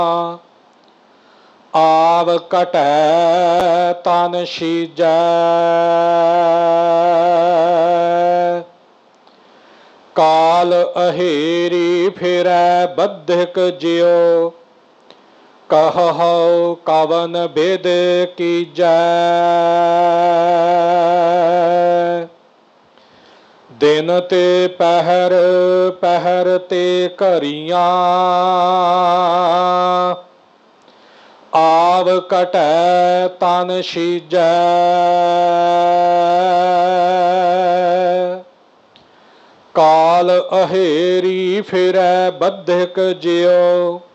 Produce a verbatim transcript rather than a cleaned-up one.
ਆਵ ਘਟੈ ਤਨ ਸੀਜੈ। ਕਾਲ ਅਹੇਰੀ ਫਿਰੈ ਬੱਧਕ ਜਿਉ। ਕਹਹੁ ਕਵਨ ਬਿਧ ਕੀਜੈ। ਦਿਨ ਤੇ ਪਹਿਰ ਪਹਿਰ ਤੇ ਘਰੀਆਂ। ਆਵ ਘਟੈ ਤਨ ਸੀਜੈ। ਕਾਲ ਅਹੇਰੀ ਫਿਰੈ ਬੱਧਕ ਜਿਉ।